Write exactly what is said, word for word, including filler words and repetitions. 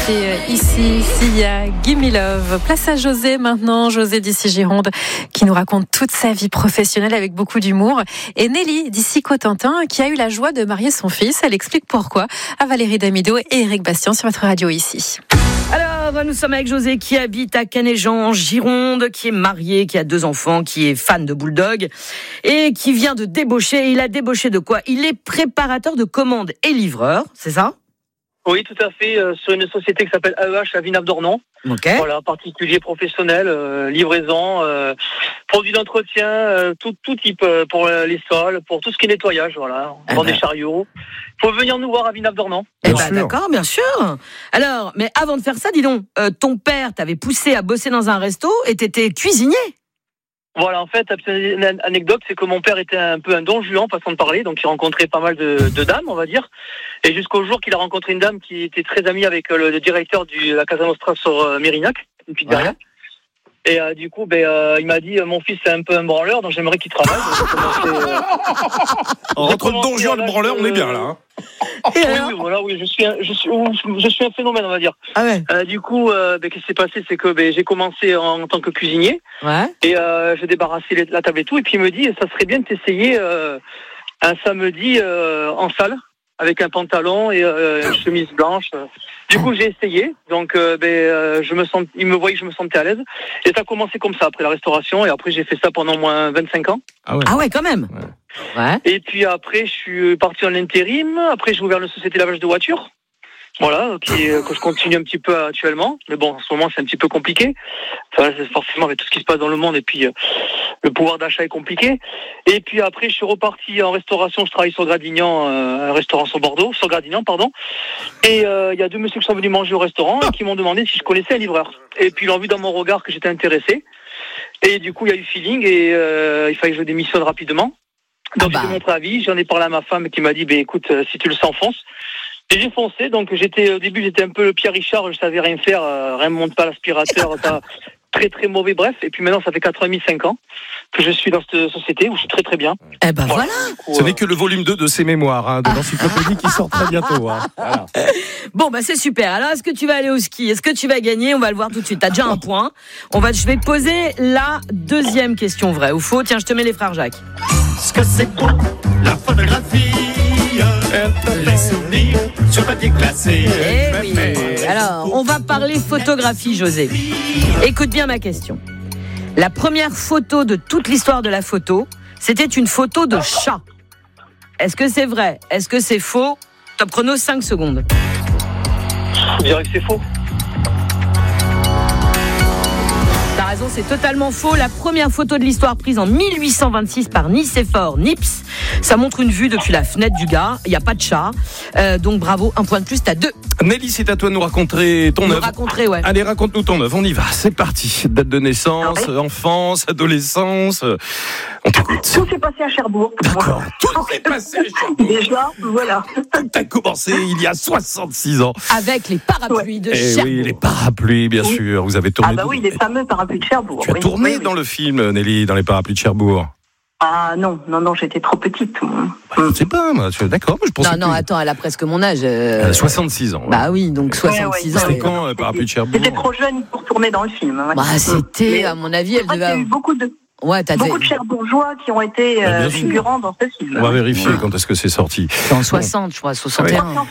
C'était ici, Sia, Gimme Love. Place à José maintenant, José d'ici Gironde, qui nous raconte toute sa vie professionnelle avec beaucoup d'humour. Et Nelly d'ici Cotentin, qui a eu la joie de marier son fils. Elle explique pourquoi à Valérie Damido et Eric Bastien sur votre radio ici. Alors, nous sommes avec José qui habite à Canéjan, en Gironde, qui est marié, qui a deux enfants, qui est fan de Bulldog et qui vient de débaucher. Il a débauché de quoi ? Il est préparateur de commandes et livreur, c'est ça ? Oui, tout à fait, euh, sur une société qui s'appelle A E H à Villeneuve-d'Ornon. Okay. Voilà, particulier professionnel, euh, livraison, euh, produits d'entretien, euh, tout, tout type euh, pour euh, les sols, pour tout ce qui est nettoyage, voilà. On ah vend ben. des chariots. Il faut venir nous voir à Villeneuve-d'Ornon. Eh ben, d'accord, bien sûr. Alors, mais avant de faire ça, dis donc, euh, ton père t'avait poussé à bosser dans un resto et t'étais cuisinier. Voilà, en fait, une anecdote, c'est que mon père était un peu un don Juan, façon de parler, donc il rencontrait pas mal de, de dames, on va dire, et jusqu'au jour qu'il a rencontré une dame qui était très amie avec le, le directeur de la Casa Nostra sur euh, Mérignac, une pizzeria. Ouais. Et euh, du coup, ben, euh, il m'a dit, mon fils c'est un peu un branleur, donc j'aimerais qu'il travaille. Donc, commencé, euh, entre le don Juan et le branleur, on est bien là. Hein. Oui, oui, voilà, oui, je suis, un, je suis, je suis un phénomène, on va dire. Ah ouais. Euh, du coup, euh, ben, qu'est-ce qui s'est passé, c'est que ben, j'ai commencé en, en tant que cuisinier. Ouais. Et euh, j'ai débarrassé les, la table et tout. Et puis il me dit, ça serait bien de t'essayer euh, un samedi euh, en salle avec un pantalon et euh, une chemise blanche. Du coup, j'ai essayé. Donc, euh, ben, euh, je me sens, il me voyait que je me sentais à l'aise. Et ça a commencé comme ça après la restauration. Et après, j'ai fait ça pendant au moins vingt-cinq ans. Ah ouais, ah ouais quand même. Ouais. Ouais. Et puis après, je suis parti en intérim. Après, j'ai ouvert une société de lavage de voitures. Voilà, qui, que je continue un petit peu actuellement. Mais bon, en ce moment, c'est un petit peu compliqué. Enfin, c'est forcément avec tout ce qui se passe dans le monde. Et puis, euh, le pouvoir d'achat est compliqué. Et puis après, je suis reparti en restauration. Je travaille sur Gradignan, euh, un restaurant sur Bordeaux, sur Gradignan, pardon. Et il euh, y a deux messieurs qui sont venus manger au restaurant et qui m'ont demandé si je connaissais un livreur. Et puis, ils ont vu dans mon regard que j'étais intéressé. Et du coup, il y a eu feeling et euh, il fallait que je démissionne rapidement. Donc, ah bah. J'ai fait mon préavis. J'en ai parlé à ma femme qui m'a dit, bah, écoute, euh, si tu le sens, fonce. Et j'ai foncé, donc j'étais au début j'étais un peu le Pierre Richard, je savais rien faire, euh, rien monte pas l'aspirateur, t'as très très mauvais, bref. Et puis maintenant ça fait quatre ans et demi, cinq ans que je suis dans cette société où je suis très très bien. Eh ben voilà. voilà. Coup, Ce euh... n'est que le volume deux de ses mémoires, hein, de l'encyclopédie qui sort très bientôt. Hein. Voilà. Bon bah c'est super. Alors est-ce que tu vas aller au ski ? Est-ce que tu vas gagner ? On va le voir tout de suite. T'as déjà un point. On va, je vais te poser la deuxième question, vrai ou faux. Tiens, je te mets les frères Jacques. Ce que c'est beau, la photographie. Les souvenirs sur papier glacé. Eh oui. Alors, on va parler photographie, José. Écoute bien ma question. La première photo de toute l'histoire de la photo, c'était une photo de chat. Est-ce que c'est vrai ? Est-ce que c'est faux ? Top chrono, cinq secondes. Je dirais que c'est faux. T'as raison, c'est totalement faux. La première photo de l'histoire prise en mille huit cent vingt-six par Nicéphore Nips. Ça montre une vue depuis la fenêtre du gars. Il n'y a pas de chat. Euh, donc bravo, un point de plus, t'as deux. Nelly, c'est à toi de nous raconter ton nous œuvre. raconter, ouais. Allez, raconte-nous ton œuvre, on y va. C'est parti. Date de naissance, ah ouais. enfance, adolescence. On t'écoute. Tout s'est passé à Cherbourg. D'accord. Tout s'est passé à Cherbourg. Déjà, voilà. Tout a commencé il y a soixante-six ans. Avec les parapluies ouais. de Et Cherbourg. oui, les parapluies, bien oui. sûr. Vous avez tourné. Ah bah oui, les fameux parapluies de Cherbourg. Tu as oui. tourné oui, dans oui. le film, Nelly, dans les parapluies de Cherbourg. Ah non, non, non, j'étais trop petite. Bah, je ne sais pas, moi. D'accord, mais je pensais. Non, non, que... attends, elle a presque mon âge. Euh... Elle a soixante-six ans. Ouais. Bah oui, donc soixante-six ouais, ouais, ans. C'était quand, euh, parapluie de Cherbourg ? J'étais trop jeune pour tourner dans le film. Ouais. Bah, c'était, mais, à mon avis, elle devait. Il y a eu beaucoup de. Ouais, t'as beaucoup des... de Cherbourgeois qui ont été euh, bah, figurants dans ce film. On va vérifier ouais. quand est-ce que c'est sorti. C'est en soixante, bon. je crois, soixante et un.